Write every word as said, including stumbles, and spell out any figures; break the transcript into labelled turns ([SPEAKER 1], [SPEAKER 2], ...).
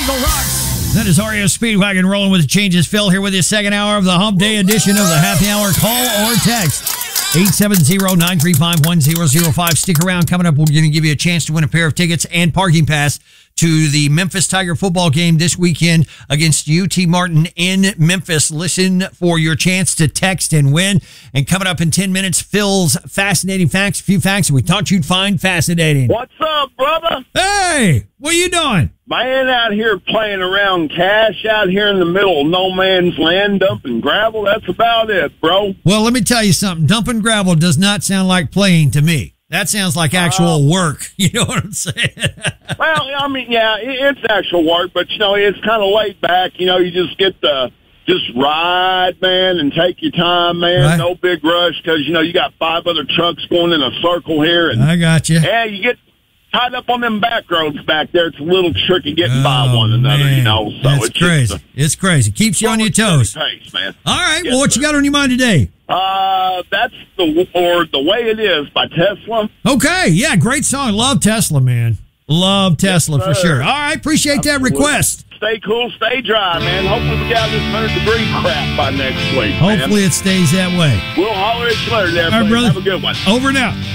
[SPEAKER 1] Eagle Rocks. That is R E O Speedwagon rolling with the changes. Phil here with you, second hour of the Hump Day edition of the Happy Hour. Call or text eight seven zero, nine three five, one zero zero five. Stick around. Coming up, we're going to give you a chance to win a pair of tickets and parking pass to the Memphis Tiger football game this weekend against U T Martin in Memphis. Listen for your chance to text and win. And coming up in ten minutes, Phil's fascinating facts. A few facts that we thought you'd find fascinating.
[SPEAKER 2] What's up, brother?
[SPEAKER 1] Hey, what are you doing?
[SPEAKER 2] Man, out here playing around cash out here in the middle of no man's land, dumping gravel. That's about it, bro.
[SPEAKER 1] Well, let me tell you something. Dumping gravel does not sound like playing to me. That sounds like actual uh, work. You know what I'm saying?
[SPEAKER 2] Well, I mean, yeah, it's actual work, but, you know, it's kind of laid back. You know, you just get the, just ride, man, and take your time, man. Right. No big rush because, you know, you got five other trucks going in a circle here. And,
[SPEAKER 1] I got you.
[SPEAKER 2] Yeah, you get tied up on them back roads back there. It's a little tricky getting oh, by one another,
[SPEAKER 1] man.
[SPEAKER 2] you know. So
[SPEAKER 1] That's
[SPEAKER 2] it's
[SPEAKER 1] crazy.
[SPEAKER 2] Just a,
[SPEAKER 1] it's crazy. Keeps you on your toes.
[SPEAKER 2] Pace, man.
[SPEAKER 1] All right.
[SPEAKER 2] Yes,
[SPEAKER 1] well, what
[SPEAKER 2] sir.
[SPEAKER 1] you got on your mind today?
[SPEAKER 2] Uh, that's the or the way it is by Tesla.
[SPEAKER 1] Okay, yeah, great song. Love Tesla, man. Love Tesla
[SPEAKER 2] yes,
[SPEAKER 1] for sure. All right, appreciate
[SPEAKER 2] Absolutely.
[SPEAKER 1] that request.
[SPEAKER 2] Stay cool, stay dry, man. Hopefully we got this hundred degree crap by next week.
[SPEAKER 1] Hopefully
[SPEAKER 2] man.
[SPEAKER 1] it stays that way.
[SPEAKER 2] We'll holler at you later, there,
[SPEAKER 1] All right, brother.
[SPEAKER 2] Have a good one.
[SPEAKER 1] Over and out.